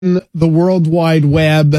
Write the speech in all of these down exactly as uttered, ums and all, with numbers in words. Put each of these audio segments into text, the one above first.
the World Wide Web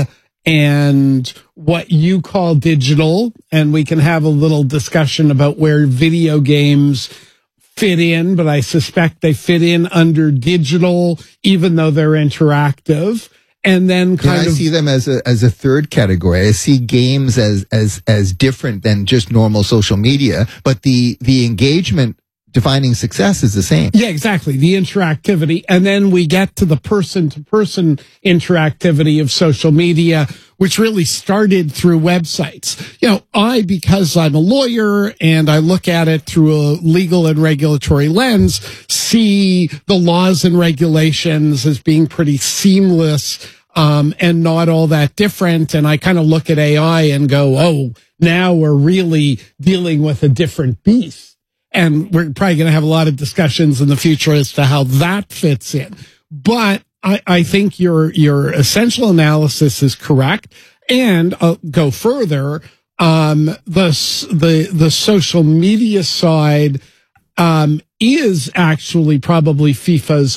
and what you call digital, and we can have a little discussion about where video games fit in, but I suspect they fit in under digital, even though they're interactive. And then kind yeah, I of see them as a as a third category. I see games as as as different than just normal social media, but the the engagement defining success is the same. Yeah, exactly. The interactivity. And then we get to the person to person interactivity of social media, which really started through websites. You know, I, because I'm a lawyer and I look at it through a legal and regulatory lens, see the laws and regulations as being pretty seamless, um, and not all that different. And I kind of look at A I and go, oh, now we're really dealing with a different beast. And we're probably going to have a lot of discussions in the future as to how that fits in. But I, I think your your essential analysis is correct. And I'll go further. Um, the the the social media side um, is actually probably FIFA's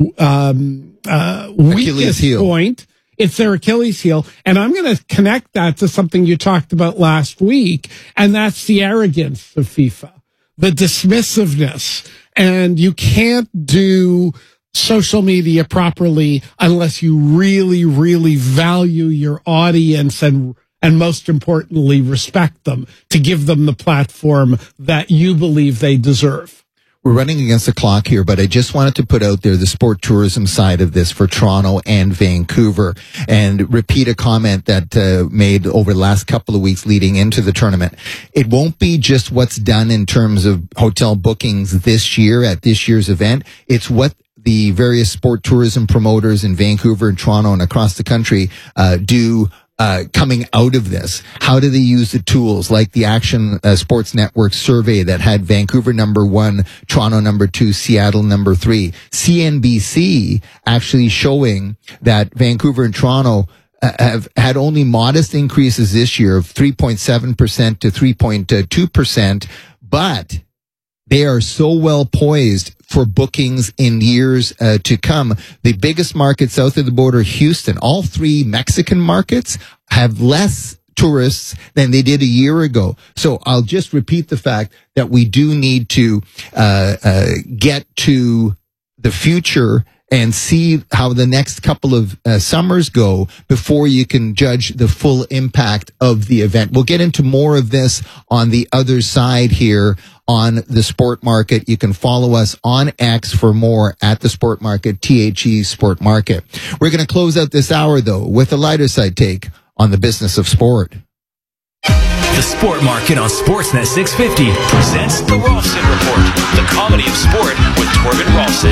um, uh, weakest point. It's their Achilles heel. And I'm going to connect that to something you talked about last week, and that's the arrogance of FIFA. The dismissiveness, and you can't do social media properly unless you really, really value your audience and, and most importantly, respect them to give them the platform that you believe they deserve. We're running against the clock here, but I just wanted to put out there the sport tourism side of this for Toronto and Vancouver and repeat a comment that uh, made over the last couple of weeks leading into the tournament. It won't be just what's done in terms of hotel bookings this year at this year's event. It's what the various sport tourism promoters in Vancouver and Toronto and across the country uh, do Uh, coming out of this. How do they use the tools like the Action uh, Sports Network survey that had Vancouver number one, Toronto number two, Seattle number three, C N B C actually showing that Vancouver and Toronto uh, have had only modest increases this year of three point seven percent to three point two percent, but they are so well poised for bookings in years uh, to come. The biggest market south of the border, Houston, all three Mexican markets have less tourists than they did a year ago. So I'll just repeat the fact that we do need to uh, uh, get to the future and see how the next couple of uh, summers go before you can judge the full impact of the event. We'll get into more of this on the other side here on the Sport Market. You can follow us on X for more at the Sport Market, T H E Sport Market. We're going to close out this hour, though, with a lighter side take on the business of sport. The Sport Market on Sportsnet six fifty presents The Rolfson Report, the comedy of sport with Torben Rolfson.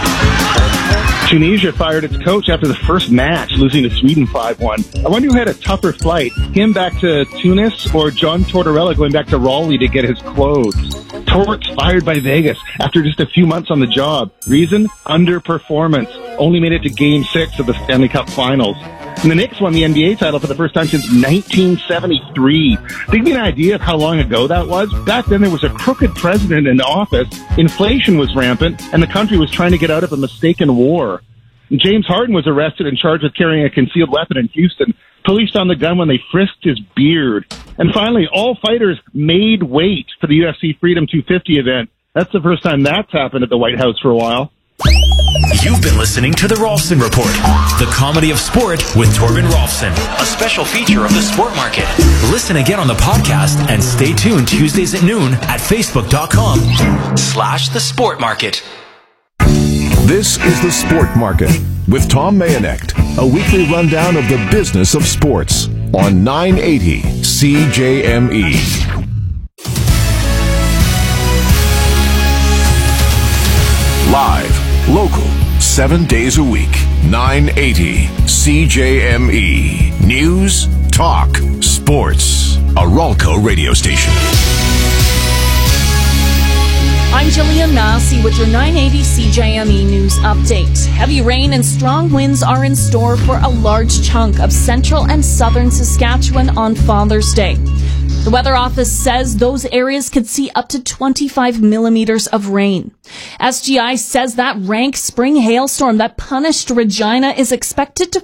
Tunisia fired its coach after the first match, losing to Sweden five one. I wonder who had a tougher flight, him back to Tunis or John Tortorella going back to Raleigh to get his clothes. Torts fired by Vegas after just a few months on the job. Reason? Underperformance. Only made it to Game six of the Stanley Cup Finals. And the Knicks won the N B A title for the first time since nineteen seventy-three. To give you an idea of how long ago that was, back then there was a crooked president in office, inflation was rampant, and the country was trying to get out of a mistaken war. And James Harden was arrested and charged with carrying a concealed weapon in Houston. Police found the gun when they frisked his beard. And finally, all fighters made weight for the U F C Freedom two fifty event. That's the first time that's happened at the White House for a while. You've been listening to The Rolfson Report, the comedy of sport with Torben Rolfson, a special feature of the Sport Market. Listen again on the podcast and stay tuned Tuesdays at noon at facebook.com slash the Sport Market. This is The Sport Market with Tom Mayonet, a weekly rundown of the business of sports on nine eighty C J M E. Live, local, seven days a week. nine eighty C J M E. News, talk, sports. A Ralco radio station. I'm Jillian Massey with your nine eighty C J M E News Update. Heavy rain and strong winds are in store for a large chunk of central and southern Saskatchewan on Father's Day. The Weather Office says those areas could see up to twenty-five millimeters of rain. S G I says that rank spring hailstorm that punished Regina is expected to